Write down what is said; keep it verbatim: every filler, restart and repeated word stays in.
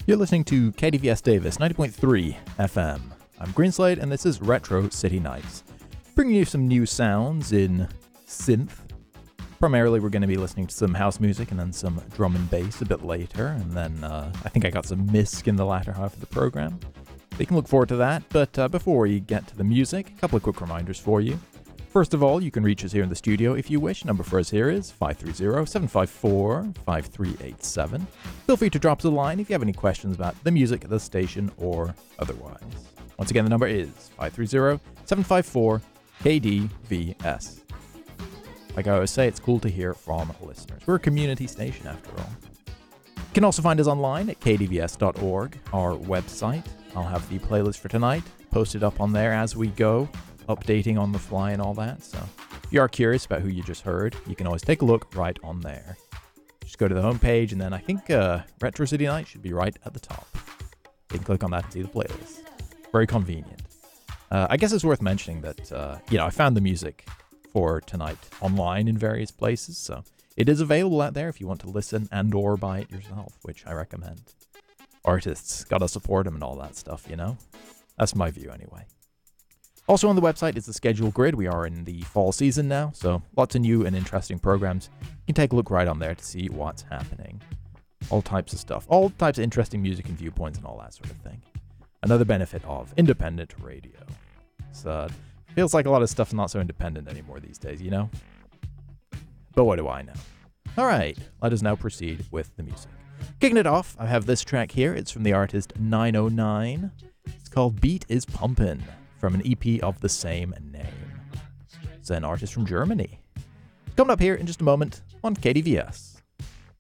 You're listening to K D V S Davis, ninety point three F M. I'm Greenslade, and this is Retro City Nights, bringing you some new sounds in synth. Primarily, we're going to be listening to some house music and then some drum and bass a bit later, and then uh, I think I got some Misk in the latter half of the program. So you can look forward to that, but uh, before we get to the music, a couple of quick reminders for you. First of all, you can reach us here in the studio if you wish. Number for us here is five three zero, seven five four, five three eight seven. Feel free to drop us a line if you have any questions about the music, the station, or otherwise. Once again, the number is five three zero, seven five four, K D V S. Like I always say, it's cool to hear from listeners. We're a community station after all. You can also find us online at k d v s dot org, our website. I'll have the playlist for tonight posted up on there as we go, updating on the fly and all that. So if you are curious about who you just heard, you can always take a look right on there. Just go to the homepage, and then I think uh, Retro City Night should be right at the top. You can click on that and see the playlist. Very convenient. Uh, I guess it's worth mentioning that, uh, you know, I found the music for tonight online in various places, so it is available out there if you want to listen and or buy it yourself, which I recommend. Artists, gotta support them and all that stuff, you know? That's my view anyway. Also on the website is the schedule grid. We are in the fall season now, so lots of new and interesting programs. You can take a look right on there to see what's happening. All types of stuff. All types of interesting music and viewpoints and all that sort of thing. Another benefit of independent radio. So, uh, feels like a lot of stuff's not so independent anymore these days, you know? But what do I know? Alright, let us now proceed with the music. Kicking it off, I have this track here. It's from the artist nine oh nine. It's called Beat Is Pumpin', from an E P of the same name. It's an artist from Germany. Coming up here in just a moment on K D V S.